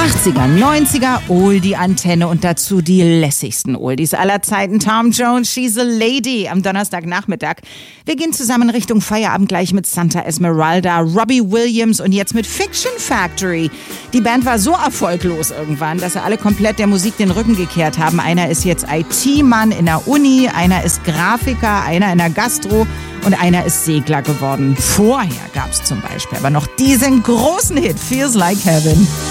80er, 90er, Oldie-Antenne und dazu die lässigsten Oldies aller Zeiten. Tom Jones, She's a Lady am Donnerstagnachmittag. Wir gehen zusammen Richtung Feierabend gleich mit Santa Esmeralda, Robbie Williams und jetzt mit Fiction Factory. Die Band war so erfolglos irgendwann, dass sie alle komplett der Musik den Rücken gekehrt haben. Einer ist jetzt IT-Mann in der Uni, einer ist Grafiker, einer in der Gastro und einer ist Segler geworden. Vorher gab's zum Beispiel aber noch diesen großen Hit, Feels Like Heaven.